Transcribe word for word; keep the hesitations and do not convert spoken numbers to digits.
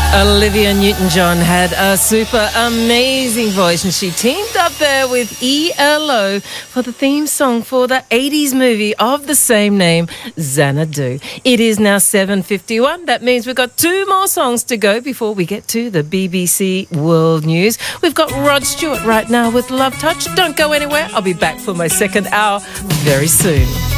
Olivia Newton-John had a super amazing voice, and she teamed up there with E L O for the theme song for the eighties movie of the same name, Xanadu. It is now seven fifty-one. That means we've got two more songs to go before we get to the B B C World News. We've got Rod Stewart right now with Love Touch. Don't go anywhere. I'll be back for my second hour very soon.